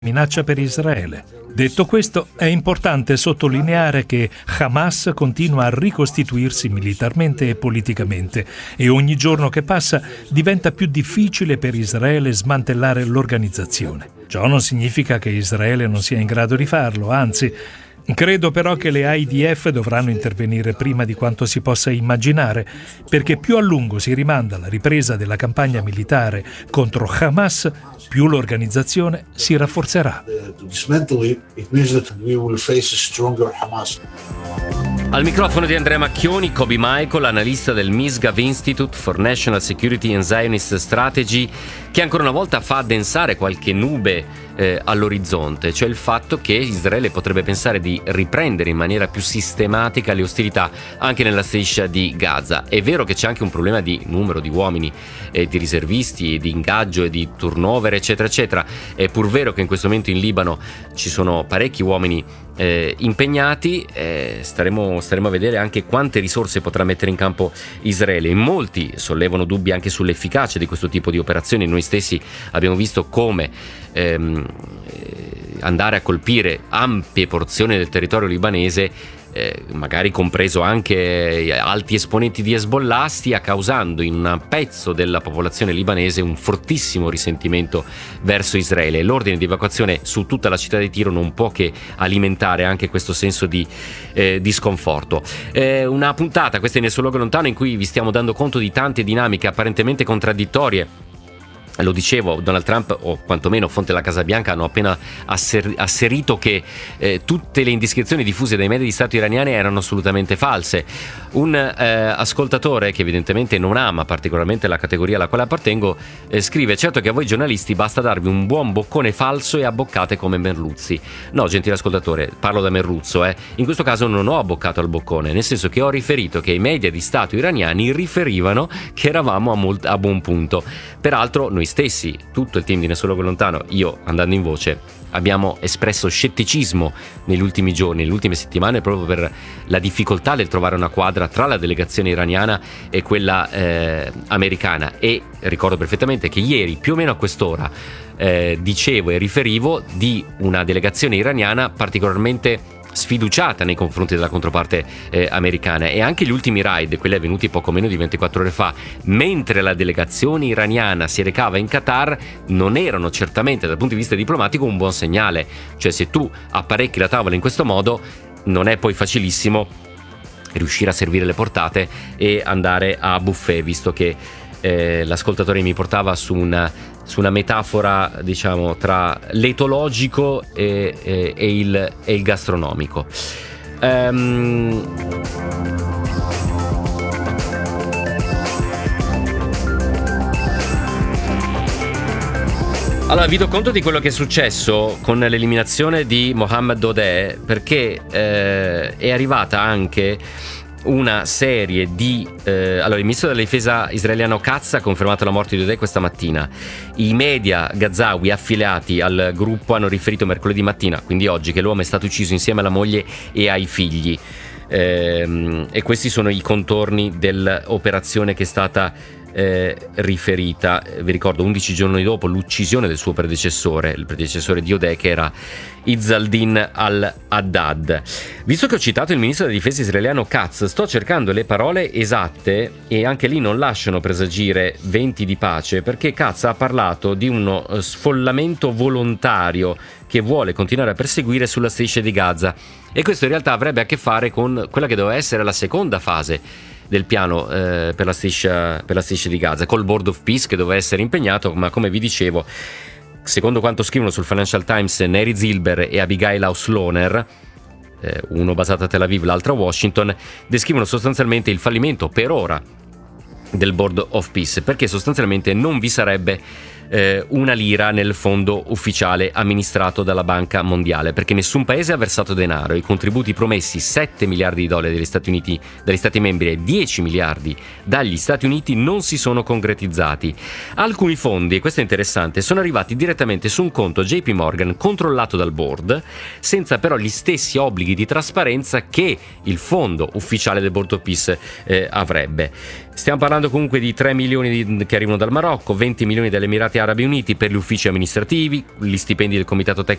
minaccia per Israele. Detto questo, è importante sottolineare che Hamas continua a ricostituirsi militarmente e politicamente e ogni giorno che passa diventa più difficile per Israele smantellare l'organizzazione. Ciò non significa che Israele non sia in grado di farlo, anzi, credo però che le IDF dovranno intervenire prima di quanto si possa immaginare, perché più a lungo si rimanda la ripresa della campagna militare contro Hamas, più l'organizzazione si rafforzerà. Al microfono di Andrea Macchioni, Kobe Michael, analista del Misgav Institute for National Security and Zionist Strategy, che ancora una volta fa addensare qualche nube all'orizzonte, cioè il fatto che Israele potrebbe pensare di riprendere in maniera più sistematica le ostilità anche nella striscia di Gaza. È vero che c'è anche un problema di numero di uomini, di riservisti, di ingaggio e di turnover, eccetera, eccetera. È pur vero che in questo momento in Libano ci sono parecchi uomini impegnati. Staremo a vedere anche quante risorse potrà mettere in campo Israele. In molti sollevano dubbi anche sull'efficacia di questo tipo di operazioni. Noi stessi abbiamo visto come andare a colpire ampie porzioni del territorio libanese, magari compreso anche alti esponenti di Hezbollah, stia causando in un pezzo della popolazione libanese un fortissimo risentimento verso Israele. L'ordine di evacuazione su tutta la città di Tiro non può che alimentare anche questo senso di sconforto. Una puntata, questa è Nel suo luogo lontano, in cui vi stiamo dando conto di tante dinamiche apparentemente contraddittorie. Lo dicevo, Donald Trump, o quantomeno fonte della Casa Bianca, hanno appena asserito che tutte le indiscrezioni diffuse dai media di Stato iraniani erano assolutamente false. Un ascoltatore, che evidentemente non ama particolarmente la categoria alla quale appartengo, scrive: certo che a voi giornalisti basta darvi un buon boccone falso e abboccate come Merluzzi. No, gentile ascoltatore, parlo da Merluzzo, in questo caso non ho abboccato al boccone, nel senso che ho riferito che i media di Stato iraniani riferivano che eravamo a buon punto. Peraltro noi stessi, tutto il team di Nel suo luogo lontano, io andando in voce, abbiamo espresso scetticismo negli ultimi giorni, nelle ultime settimane, proprio per la difficoltà del trovare una quadra tra la delegazione iraniana e quella americana. E ricordo perfettamente che ieri, più o meno a quest'ora, dicevo e riferivo di una delegazione iraniana particolarmente sfiduciata nei confronti della controparte americana, e anche gli ultimi raid, quelli avvenuti poco meno di 24 ore fa, mentre la delegazione iraniana si recava in Qatar, non erano certamente dal punto di vista diplomatico un buon segnale. Cioè, se tu apparecchi la tavola in questo modo, non è poi facilissimo riuscire a servire le portate e andare a buffet, visto che l'ascoltatore mi portava su una metafora, diciamo, tra l'etologico e il gastronomico. Allora, vi do conto di quello che è successo con l'eliminazione di Mohammed Odeh, perché è arrivata anche una serie di allora, il ministro della difesa israeliano Katz ha confermato la morte di Odeh questa mattina. I media gazawi affiliati al gruppo hanno riferito mercoledì mattina, quindi oggi, che l'uomo è stato ucciso insieme alla moglie e ai figli, e questi sono i contorni dell'operazione che è stata riferita. Vi ricordo, 11 giorni dopo l'uccisione del suo predecessore, il predecessore di Odeh, che era Izzaldin al-Haddad. Visto che ho citato il ministro della difesa israeliano Katz, sto cercando le parole esatte e anche lì non lasciano presagire venti di pace, perché Katz ha parlato di uno sfollamento volontario che vuole continuare a perseguire sulla striscia di Gaza, e questo in realtà avrebbe a che fare con quella che doveva essere la seconda fase del piano per la striscia di Gaza, col Board of Peace che doveva essere impegnato, ma come vi dicevo, secondo quanto scrivono sul Financial Times Neri Zilber e Abigail Auslohner, uno basato a Tel Aviv, l'altro a Washington, descrivono sostanzialmente il fallimento per ora del Board of Peace, perché sostanzialmente non vi sarebbe una lira nel fondo ufficiale amministrato dalla Banca Mondiale, perché nessun paese ha versato denaro. I contributi promessi, 7 miliardi di dollari dagli Stati membri e 10 miliardi dagli Stati Uniti, non si sono concretizzati. Alcuni fondi, e questo è interessante, sono arrivati direttamente su un conto JP Morgan controllato dal board, senza però gli stessi obblighi di trasparenza che il fondo ufficiale del Board of Peace avrebbe. Stiamo parlando comunque di 3 milioni che arrivano dal Marocco, 20 milioni dagli Emirati Arabi Uniti per gli uffici amministrativi, gli stipendi del comitato